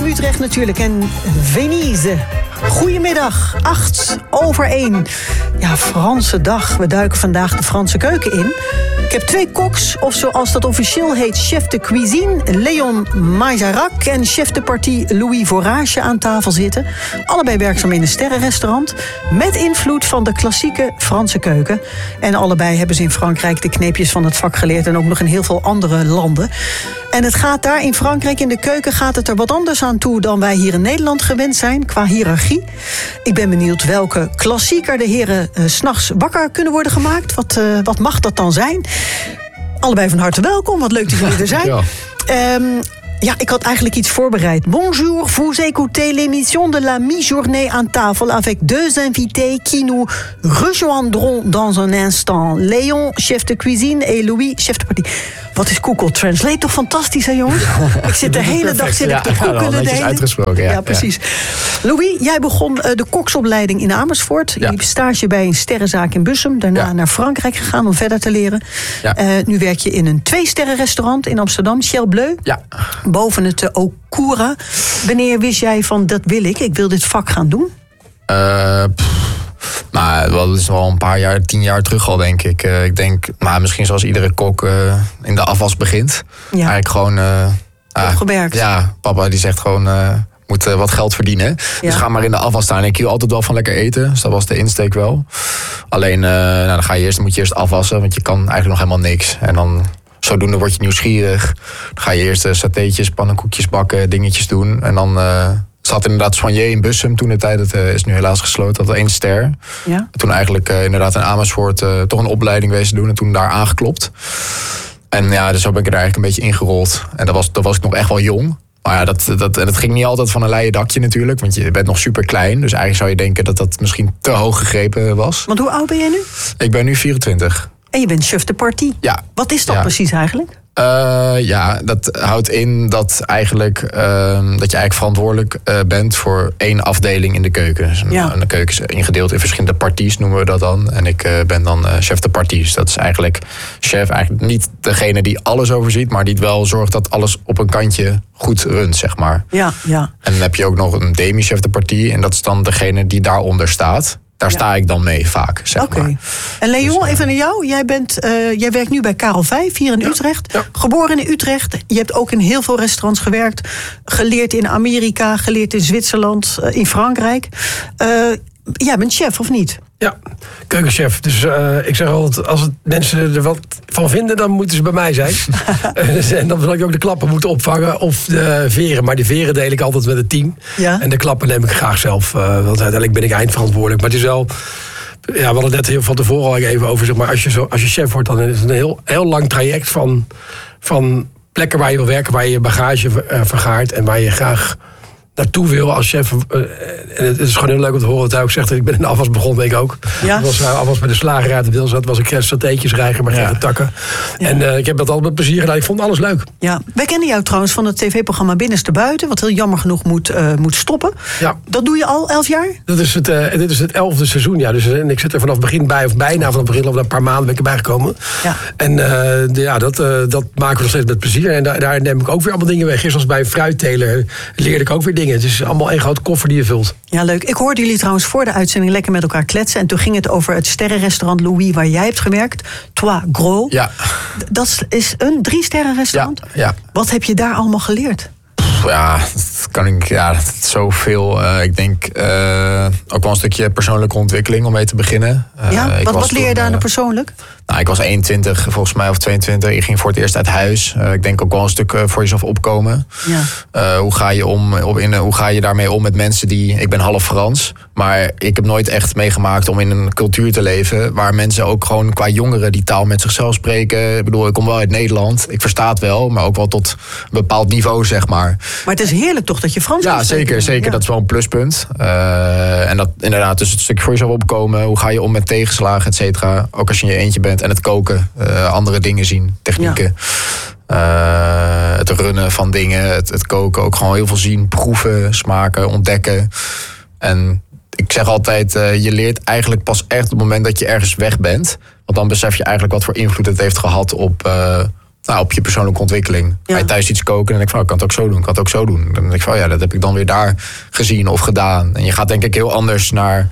Utrecht natuurlijk en Venise. Goedemiddag, 1:08. Ja, Franse dag. We duiken vandaag de Franse keuken in. Ik heb 2 koks, of zoals dat officieel heet, chef de cuisine, Léon Maizarac en chef de partie Louis Vorage aan tafel zitten. Allebei werkzaam in een sterrenrestaurant, met invloed van de klassieke Franse keuken. En allebei hebben ze in Frankrijk de kneepjes van het vak geleerd en ook nog in heel veel andere landen. En het gaat daar in Frankrijk in de keuken gaat het er wat anders aan toe dan wij hier in Nederland gewend zijn qua hiërarchie. Ik ben benieuwd welke klassieker de heren 's nachts wakker kunnen worden gemaakt. Wat mag dat dan zijn? Allebei van harte welkom, wat leuk dat jullie er zijn. Ja. Ja, ik had eigenlijk iets voorbereid. Bonjour, vous écoutez l'émission de la mi-journée aan tafel avec 2 invités qui nous rejoindront dans un instant. Léon, chef de cuisine, et Louis, chef de partie. Wat is Google Translate toch fantastisch, hè jongens? Ik zit de hele dag te googelen. Ja, uitgesproken. Ja, precies. Ja. Louis, jij begon de koksopleiding in Amersfoort. Je liep stage bij een sterrenzaak in Bussum. Daarna naar Frankrijk gegaan om verder te leren. Ja. Nu werk je in een 2-sterrenrestaurant in Amsterdam, Ciel Bleu. Ja. Boven het Okura. Wanneer wist jij van, dat wil ik wil dit vak gaan doen? Maar dat is wel een paar jaar, 10 jaar terug al, denk ik. Ik denk, maar misschien zoals iedere kok in de afwas begint. Ja. Eigenlijk gewoon... gewerkt. Ja, papa die zegt gewoon... moet wat geld verdienen. Dus ga maar in de afwas staan. Ik hield altijd wel van lekker eten. Dus dat was de insteek wel. Alleen, dan moet je eerst afwassen. Want je kan eigenlijk nog helemaal niks. En dan... Zodoende word je nieuwsgierig. Dan ga je eerst satéetjes, pannenkoekjes bakken, dingetjes doen. En dan zat inderdaad Soigné in Bussum toen de tijd. Het is nu helaas gesloten, dat 1 ster. Ja. Toen eigenlijk inderdaad in Amersfoort toch een opleiding wezen doen. En toen daar aangeklopt. En ja, dus zo ben ik er eigenlijk een beetje ingerold. En dat was ik nog echt wel jong. Maar ja, dat ging niet altijd van een leien dakje natuurlijk. Want je bent nog super klein. Dus eigenlijk zou je denken dat dat misschien te hoog gegrepen was. Want hoe oud ben jij nu? Ik ben nu 24. En je bent chef de partie. Ja. Wat is dat precies eigenlijk? Dat houdt in dat eigenlijk dat je eigenlijk verantwoordelijk bent voor 1 afdeling in de keuken. Dus de keuken is ingedeeld in verschillende parties, noemen we dat dan. En ik ben dan chef de partie. Dus dat is eigenlijk chef, eigenlijk niet degene die alles overziet, maar die wel zorgt dat alles op een kantje goed runt, zeg maar. Ja. En dan heb je ook nog een demi-chef de partie. En dat is dan degene die daaronder staat. Daar sta ik dan mee vaak, zeg maar. En Léon, even naar jou. Jij werkt nu bij Karel V hier in Utrecht. Ja. Geboren in Utrecht. Je hebt ook in heel veel restaurants gewerkt. Geleerd in Amerika, geleerd in Zwitserland, in Frankrijk. Jij bent chef, of niet? Ja, keukenchef. Dus ik zeg altijd, als mensen er wat van vinden, dan moeten ze bij mij zijn. En dan zal ik ook de klappen moeten opvangen of de veren. Maar die veren deel ik altijd met het team. Ja. En de klappen neem ik graag zelf. Want uiteindelijk ben ik eindverantwoordelijk. Maar het is wel... Ja, we hadden het net van tevoren al even over. Zeg maar, als je chef wordt, dan is het een heel lang traject van plekken waar je wil werken, waar je je bagage vergaart en waar je graag naartoe wil als chef. En het is gewoon heel leuk om te horen dat hij ook zegt, ik ben in de afwas begonnen, ik ook. Ja. Ik was afwas bij de slager uit de Wilzat, was ik satéetjes rijgen, maar geen takken. Ja. En ik heb dat altijd met plezier gedaan. Ik vond alles leuk. Ja. Wij kennen jou trouwens van het tv-programma Binnenste Buiten, wat heel jammer genoeg moet stoppen. Ja. Dat doe je al 11 jaar? Dit is het 11e seizoen, ja. Dus, en ik zit er vanaf het begin bij, of bijna vanaf het begin, of een paar maanden ben ik erbij gekomen. Ja. En dat maken we nog steeds met plezier. En daar neem ik ook weer allemaal dingen weg. Gisteren bij een fruitteler leerde ik ook weer dingen. Het is allemaal 1 grote koffer die je vult. Ja, leuk. Ik hoorde jullie trouwens voor de uitzending lekker met elkaar kletsen. En toen ging het over het sterrenrestaurant Louis, waar jij hebt gewerkt. Trois Gros. Ja. Dat is een 3-sterrenrestaurant? Ja. Wat heb je daar allemaal geleerd? Ja, dat kan ik. Ja, dat is zoveel. Ik denk ook wel een stukje persoonlijke ontwikkeling om mee te beginnen. Wat leer je daar nou persoonlijk? Nou, ik was 21 volgens mij, of 22. Ik ging voor het eerst uit huis. Ik denk ook wel een stuk voor jezelf opkomen. Ja. Hoe ga je hoe ga je daarmee om met mensen die... Ik ben half Frans, maar ik heb nooit echt meegemaakt om in een cultuur te leven waar mensen ook gewoon qua jongeren die taal met zichzelf spreken. Ik bedoel, ik kom wel uit Nederland. Ik versta het wel, maar ook wel tot een bepaald niveau, zeg maar. Maar het is heerlijk toch dat je Frans kan spreken? Zeker. Ja. Dat is wel een pluspunt. En dat inderdaad, dus het stukje voor jezelf opkomen. Hoe ga je om met tegenslagen, et cetera. Ook als je in je eentje bent. En het koken, andere dingen zien, technieken. Ja. Het runnen van dingen, het koken. Ook gewoon heel veel zien, proeven, smaken, ontdekken. En ik zeg altijd, je leert eigenlijk pas echt op het moment dat je ergens weg bent. Want dan besef je eigenlijk wat voor invloed het heeft gehad op je persoonlijke ontwikkeling. Ga je thuis iets koken en dan denk ik van, ik kan het ook zo doen. Dan denk ik van, dat heb ik dan weer daar gezien of gedaan. En je gaat denk ik heel anders naar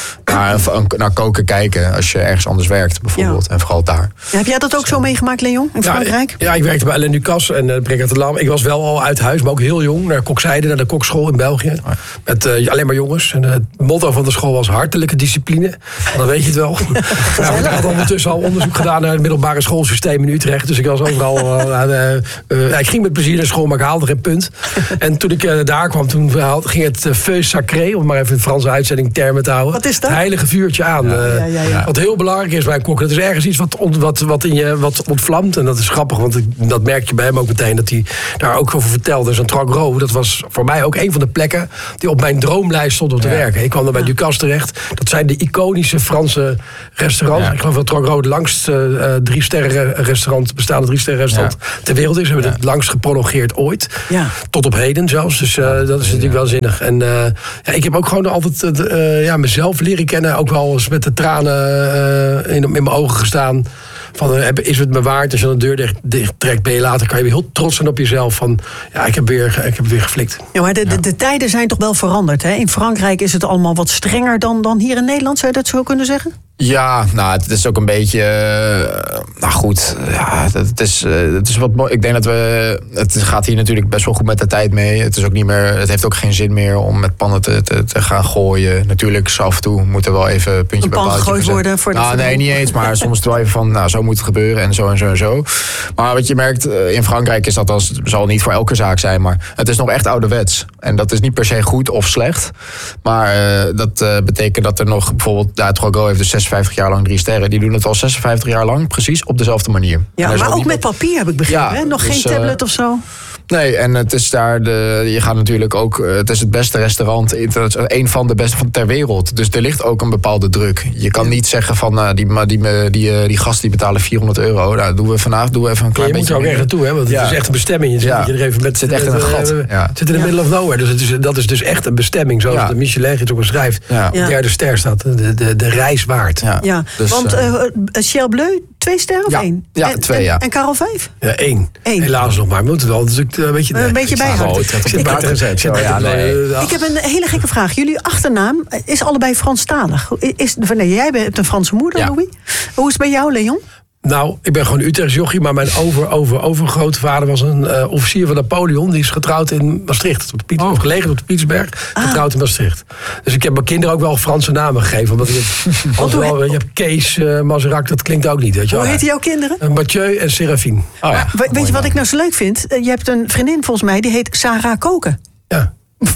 koken kijken als je ergens anders werkt bijvoorbeeld. En vooral daar. Ja, heb jij dat ook zo meegemaakt, Leon, in Frankrijk? Ja, ik werkte bij Alain Ducasse en Brigade de Lam. Ik was wel al uit huis, maar ook heel jong, naar Kokzijde, naar de kokschool in België. Met alleen maar jongens. En het motto van de school was hartelijke discipline. Dan weet je het wel. Ik had ondertussen al onderzoek gedaan naar het middelbare schoolsysteem in Utrecht. Dus ik was overal... ik ging met plezier naar school, maar ik haalde geen punt. En toen ik daar kwam, toen ging het feu sacré, om maar even een Franse uitzending termen te houden. Wat is dat? Heilige vuurtje aan. Wat heel belangrijk is bij koken. Dat is ergens iets wat in je ontvlamt. En dat is grappig, want dat merk je bij hem ook meteen, dat hij daar ook over vertelde. Dus een Trogro, dat was voor mij ook een van de plekken die op mijn droomlijst stond om te werken. Ik kwam dan bij Ducasse terecht. Dat zijn de iconische Franse restaurants. Ik geloof dat Trogro het langst 3-sterren restaurant, bestaande 3-sterren restaurant ter wereld is. We hebben het langst geprolongeerd ooit. Ja. Tot op heden zelfs. Dus dat is natuurlijk wel zinnig. En ik heb ook gewoon altijd mezelf leren kennen. Ook wel eens met de tranen in mijn ogen gestaan. Van, is het me waard? Als je een deur dicht trekt, ben je later, kan je weer heel trots zijn op jezelf. Van, ik heb weer geflikt. Ja, maar de tijden zijn toch wel veranderd, hè? In Frankrijk is het allemaal wat strenger dan hier in Nederland. Zou je dat zo kunnen zeggen? Ja, het is ook een beetje... goed. Ja, het is wat mooi. Ik denk dat het gaat hier natuurlijk best wel goed met de tijd mee. Het is ook niet meer... Het heeft ook geen zin meer om met pannen te gaan gooien. Natuurlijk, zo af en toe moet er wel even een puntje bij paaltje gegooid worden voor de... Nee, niet eens. Maar soms wel even van, zo moet het gebeuren en zo en zo en zo. Maar wat je merkt, in Frankrijk is dat zal niet voor elke zaak zijn. Maar het is nog echt ouderwets. En dat is niet per se goed of slecht. Maar dat betekent dat er nog bijvoorbeeld... het Trogro heeft dus 56 jaar lang 3 sterren. Die doen het al 56 jaar lang precies op dezelfde manier. Ja, maar ook met papier heb ik begrepen. Hè? Nog dus, geen tablet of zo? Nee, en het is daar je gaat natuurlijk ook... Het is het beste restaurant, een van de beste van ter wereld. Dus er ligt ook een bepaalde druk. Je kan niet zeggen van, die gasten die betalen €400. Nou, doen we vanavond even een klein beetje... Je moet er ook echt naartoe, hè? Want het is echt een bestemming. Je zit er even met... Het zit echt in een gat. Het zit in the middle of nowhere. Dus dat is dus echt een bestemming. Zoals de Michelin het ook beschrijft. De derde ster staat. De reis waard. Ja, dus, want Ciel Bleu, 2 sterren of 1? Ja, 2, ja. En Karel 5? Ja, 1. Helaas nog maar. We moeten wel natuurlijk een beetje bijhouden. Ik heb een hele gekke vraag. Jullie achternaam is allebei Franstalig. Jij hebt een Franse moeder, Louis. Hoe is het bij jou, Leon? Nou, ik ben gewoon Utrechts jochie, maar mijn overgrootvader was een officier van Napoleon. Die is getrouwd in Maastricht, gelegen op de Pietersberg, getrouwd in Maastricht. Dus ik heb mijn kinderen ook wel Franse namen gegeven. Omdat je hebt Kees, Mazerac, dat klinkt ook niet. Weet je. Hoe heten jouw kinderen? Mathieu en Serafine. Weet je wat ik nou zo leuk vind? Je hebt een vriendin volgens mij, die heet Sarah Koken. Ja.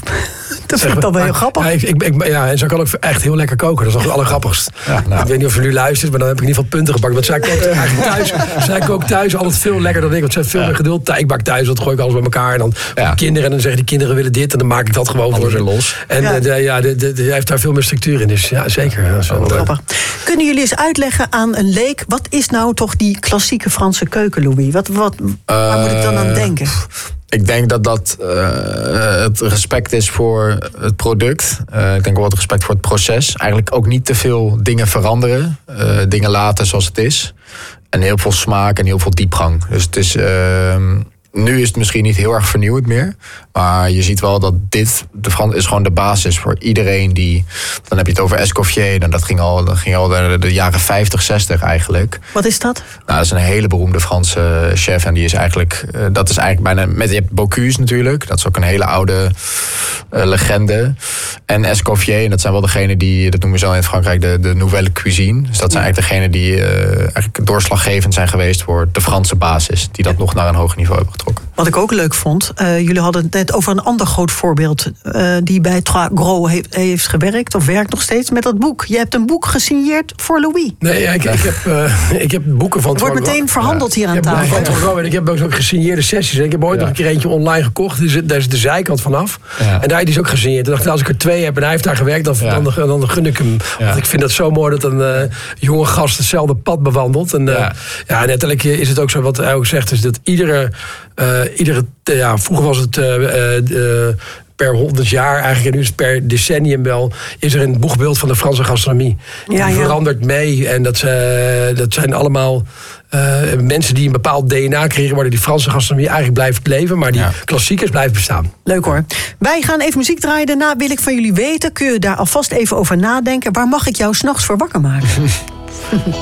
Dat vind ik dan wel heel grappig. En zij kan ook echt heel lekker koken. Dat is nog het allergrappigst. Ik weet niet of je nu luistert, maar dan heb ik in ieder geval punten gepakt. Want zij kookt eigenlijk thuis. Zij kookt thuis altijd veel lekkerder dan ik. Want zij heeft veel meer geduld. Ik bak thuis, dat gooi ik alles bij elkaar. En dan de kinderen. En dan zeggen die kinderen willen dit. En dan maak ik dat gewoon voor ze los. En hij heeft daar veel meer structuur in. Dus ja, zeker. Dat is wel grappig. Kunnen jullie eens uitleggen aan een leek, wat is nou toch die klassieke Franse keuken, Louis? Waar moet ik dan aan denken? Ik denk dat het respect is voor het product. Ik denk ook wat respect voor het proces. Eigenlijk ook niet te veel dingen veranderen. Dingen laten zoals het is. En heel veel smaak en heel veel diepgang. Dus het is... Nu is het misschien niet heel erg vernieuwend meer. Maar je ziet wel dat dit is gewoon de basis voor iedereen die... Dan heb je het over Escoffier. Dat ging al de jaren 50, 60 eigenlijk. Wat is dat? Nou, dat is een hele beroemde Franse chef. En die is eigenlijk... Dat is eigenlijk bijna... Je hebt Bocuse natuurlijk. Dat is ook een hele oude legende. En Escoffier. En dat zijn wel degenen die... Dat noemen ze al in Frankrijk de nouvelle cuisine. Dus dat zijn eigenlijk degenen die eigenlijk doorslaggevend zijn geweest voor de Franse basis. Die dat nog naar een hoger niveau hebben getrokken. Wat ik ook leuk vond, jullie hadden het net over een ander groot voorbeeld die bij Trois Gros heeft gewerkt, of werkt nog steeds, met dat boek. Je hebt een boek gesigneerd voor Louis. Nee, ik heb boeken van Trois Gros. Wordt meteen verhandeld hier aan tafel. En ik heb ook gesigneerde sessies. Ik heb ooit nog een keer eentje online gekocht. Daar is de zijkant vanaf. Ja. En daar is ook gesigneerd. En dacht, als ik er 2 heb en hij heeft daar gewerkt, dan gun ik hem. Ja. Want ik vind dat zo mooi dat een jonge gast hetzelfde pad bewandelt. En uiteindelijk is het ook zo wat hij ook zegt, is dat iedere vroeger was het per 100 jaar eigenlijk, en nu is het per decennium wel, is er een boegbeeld van de Franse gastronomie. Die verandert mee. En dat zijn allemaal mensen die een bepaald DNA kregen, waardoor die Franse gastronomie eigenlijk blijft leven, maar die klassiekers blijven bestaan. Leuk hoor. Wij gaan even muziek draaien. Daarna wil ik van jullie weten, kun je daar alvast even over nadenken. Waar mag ik jou 's nachts voor wakker maken?